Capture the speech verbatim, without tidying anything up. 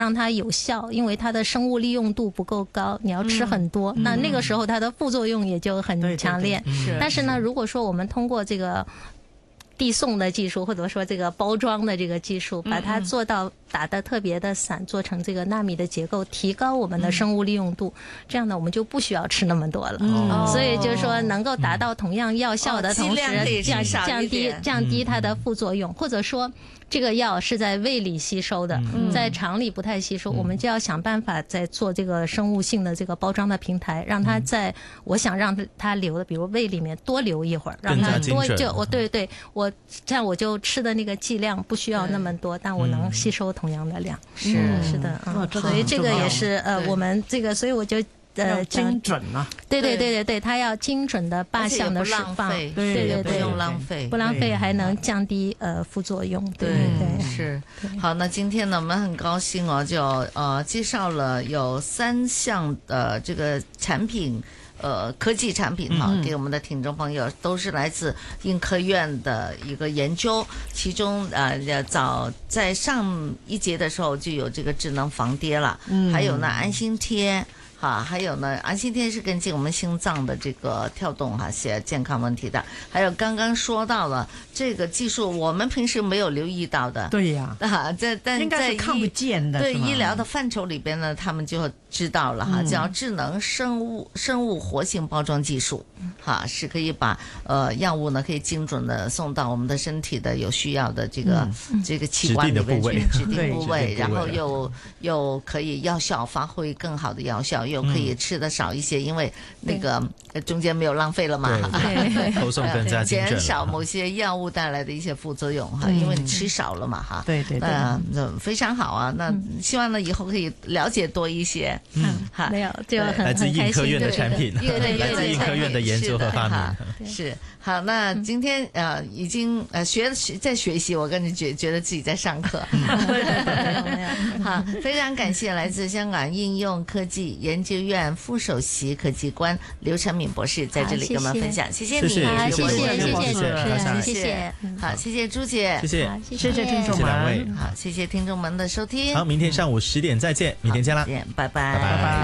让它有效，因为它的生物利用度不够高，你要吃很多，嗯、那那个时候它的副作用也就很强烈。 对对对， 但是呢，如果说我们通过这个递送的技术，或者说这个包装的这个技术，把它做到打得特别的散，做成这个纳米的结构，提高我们的生物利用度，嗯、这样呢，我们就不需要吃那么多了。嗯、所以就是说，能够达到同样药效的同时， 哦、 降降低降低它的副作用，或者说。这个药是在胃里吸收的，嗯、在肠里不太吸收，嗯、我们就要想办法在做这个生物性的这个包装的平台，让它在、嗯、我想让它留的，比如胃里面多留一会儿，让它多就我对对我这样我就吃的那个剂量不需要那么多，但我能吸收同样的量。 是、 嗯、是的啊，所以这个也是呃我们这个，所以我就。 呃，精准啊！ 对对对对对，它要精准的靶向的释放， 对对对对， 不用浪费， 不浪费还能降低呃副作用。对对是。好，那今天呢，我们很高兴哦，就呃介绍了有三项的这个产品。呃，科技产品哈，给我们的听众朋友都是来自应科院的一个研究，其中呃早在上一节的时候就有这个智能防跌了，嗯，还有呢安心贴。哈，还有呢，安心贴是跟进我们心脏的这个跳动哈，些健康问题的。还有刚刚说到了这个技术，我们平时没有留意到的。 对呀， 啊，在但应该是看不见的。 对医疗的范畴里边呢，他们就知道了哈，嗯、叫智能生物生物活性包装技术，哈，是可以把呃药物呢可以精准的送到我们的身体的有需要的这个、嗯、这个器官里边去，指定部位，然后又又可以药效发挥更好的药效。又可以吃的少一些，嗯、因为那个中间没有浪费了嘛， 投送更加精准， 减少某些药物带来的一些副作用哈，嗯、因为你吃少了嘛哈。 对对对， 那非常好啊。那希望呢以后可以了解多一些。 嗯，哈，没有，就很来自应科院的产品， 对来自应科院的研究和发明。 是好，那今天呃已经呃学在学习，我跟你觉觉得自己在上课。好，非常感谢来自香港应用科技研究院副首席科技官刘成敏博士在这里跟我们分享，谢谢你， 谢谢谢谢谢谢谢谢谢， 好，谢谢朱姐， 谢谢谢谢听众们， 好，谢谢听众们的收听， 好，明天上午十点再见，明天见啦， 拜拜，拜拜。